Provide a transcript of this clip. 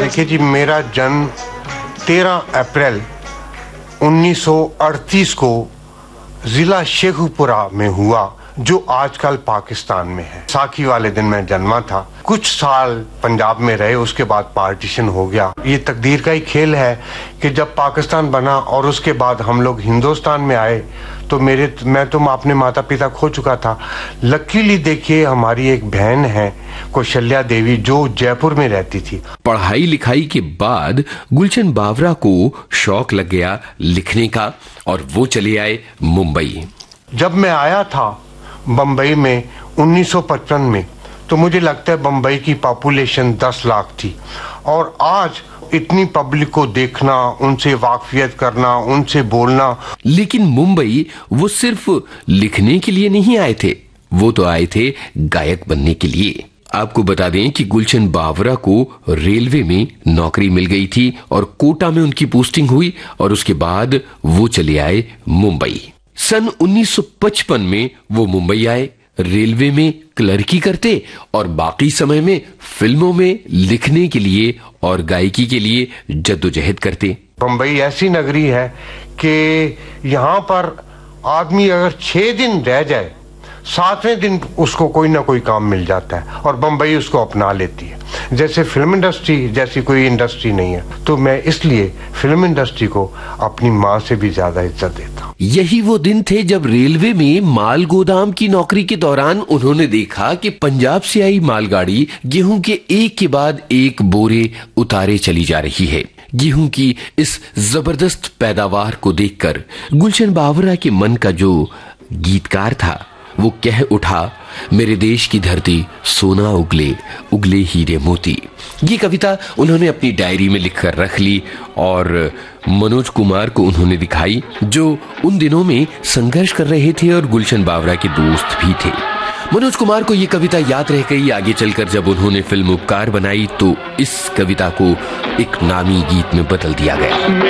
देखिए जी, मेरा जन्म 13 अप्रैल 1938 को जिला शेखुपुरा में हुआ, जो आजकल पाकिस्तान में है। साखी वाले दिन मैं जन्मा था। कुछ साल पंजाब में रहे, उसके बाद पार्टीशन हो गया। ये तकदीर का ही खेल है कि जब पाकिस्तान बना और उसके बाद हम लोग हिंदुस्तान में आए तो मैं तो अपने माता पिता खो चुका था। लकीली देखिए, हमारी एक बहन है कौशल्या देवी, जो जयपुर में रहती थी। पढ़ाई लिखाई के बाद गुलशन बावरा को शौक लग गया लिखने का और वो चले आए मुंबई। जब मैं आया था बम्बई में 1955 में, तो मुझे लगता है बम्बई की पॉपुलेशन 10 लाख थी, और आज इतनी पब्लिक को देखना, उनसे वाकफियत करना, उनसे बोलना। लेकिन मुंबई वो सिर्फ लिखने के लिए नहीं आए थे, वो तो आए थे गायक बनने के लिए। आपको बता दें कि गुलशन बावरा को रेलवे में नौकरी मिल गई थी और कोटा में उनकी पोस्टिंग हुई और उसके बाद वो चले आए मुंबई। सन 1955 में वो मुंबई आए, रेलवे में क्लर्की करते और बाकी समय में फिल्मों में लिखने के लिए और गायकी के लिए जद्दोजहद करते। बम्बई ऐसी नगरी है कि यहाँ पर आदमी अगर 6 दिन रह जाए, 7वें दिन उसको कोई ना कोई काम मिल जाता है और बम्बई उसको अपना लेती है। जैसे फिल्म इंडस्ट्री जैसी कोई इंडस्ट्री नहीं है। तो मैं इसलिए फिल्म इंडस्ट्री को अपनी माँ से भी ज्यादा इज्जत देता हूँ। यही वो दिन थे जब रेलवे में माल गोदाम की नौकरी के दौरान उन्होंने देखा कि पंजाब से आई मालगाड़ी गेहूं के एक के बाद एक बोरे उतारे चली जा रही है। गेहूं की इस जबरदस्त पैदावार को देखकर गुलशन बावरा के मन का जो गीतकार था वो कह उठा, मेरे देश की धरती सोना उगले उगले हीरे मोती। ये कविता उन्होंने अपनी डायरी में लिखकर रख ली और मनोज कुमार को उन्होंने दिखाई, जो उन दिनों में संघर्ष कर रहे थे और गुलशन बावरा के दोस्त भी थे। मनोज कुमार को ये कविता याद रह गई। आगे चलकर जब उन्होंने फिल्म उपकार बनाई तो इस कविता को एक नामी गीत में बदल दिया गया।